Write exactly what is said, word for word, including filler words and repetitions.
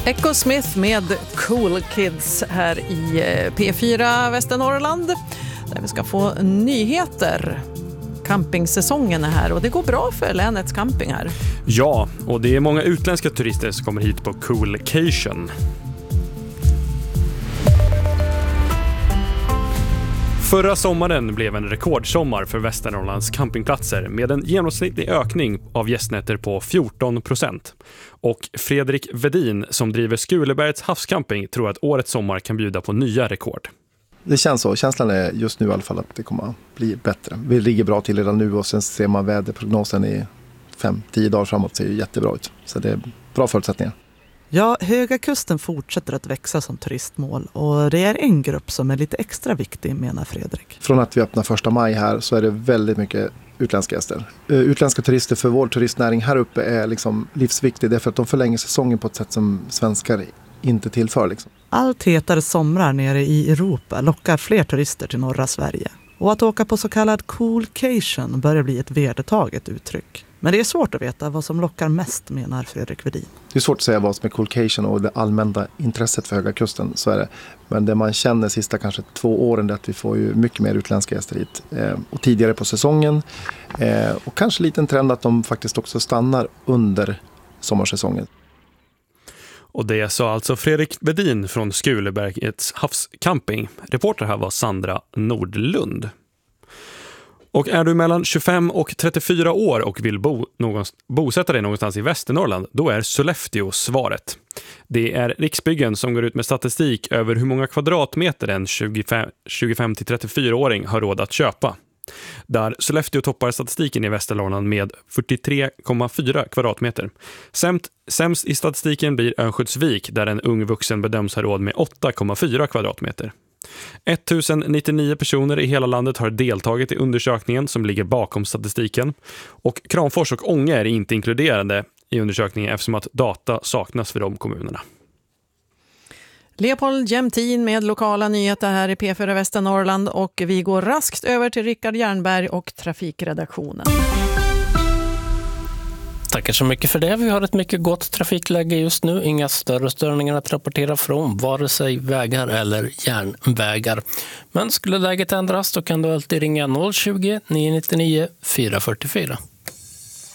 Echo Smith med Cool Kids här i P fyra Västernorrland, där vi ska få nyheter. Campingsäsongen är här och det går bra för länets campingar. Ja, och det är många utländska turister som kommer hit på Coolcation. Förra sommaren blev en rekordsommar för Västernorrlands campingplatser med en genomsnittlig ökning av gästnätter på fjorton procent. Och Fredrik Vedin som driver Skulebergets havscamping tror att årets sommar kan bjuda på nya rekord. Det känns så. Känslan är just nu i alla fall att det kommer att bli bättre. Vi ligger bra till redan nu och sen ser man väderprognosen i fem till tio dagar framåt, ser ju jättebra ut. Så det är bra förutsättningar. Ja, Höga kusten fortsätter att växa som turistmål och det är en grupp som är lite extra viktig, menar Fredrik. Från att vi öppnar första maj här så är det väldigt mycket utländska gäster. Utländska turister för vår turistnäring här uppe är liksom livsviktig därför att de förlänger säsongen på ett sätt som svenskar inte tillför. Liksom. Allt hetare somrar nere i Europa lockar fler turister till norra Sverige. Och att åka på så kallad coolcation börjar bli ett vedertaget uttryck. Men det är svårt att veta vad som lockar mest, menar Fredrik Vedin. Det är svårt att säga vad som är coolcation och det allmänna intresset för Höga kusten, så är det. Men det man känner sista kanske två åren är att vi får ju mycket mer utländska gäster hit. Eh, och tidigare på säsongen. Eh, och kanske lite en trend att de faktiskt också stannar under sommarsäsongen. Och det sa alltså Fredrik Vedin från Skulebergets havscamping. Reporter här var Sandra Nordlund. Och är du mellan tjugofem och trettiofyra år och vill bo någonstans, bosätta dig någonstans i Västernorrland, då är Sollefteå svaret. Det är Riksbyggen som går ut med statistik över hur många kvadratmeter en tjugofem till trettiofyra-åring har råd att köpa. Där Sollefteå toppar statistiken i Västernorrland med fyrtiotre komma fyra kvadratmeter. Sämst, sämst i statistiken blir Örnsköldsvik där en ung vuxen bedöms ha råd med åtta komma fyra kvadratmeter. tusen nittionio personer i hela landet har deltagit i undersökningen som ligger bakom statistiken. Och Kramfors och Ånge är inte inkluderade i undersökningen eftersom att data saknas för de kommunerna. Leopold Jämtin med lokala nyheter här i P fyra Västernorrland och vi går raskt över till Rickard Jernberg och trafikredaktionen. Tackar så mycket för det. Vi har ett mycket gott trafikläge just nu. Inga större störningar att rapportera från vare sig vägar eller järnvägar. Men skulle läget ändras då kan du alltid ringa noll tjugo, nio nio nio, fyra fyra fyra.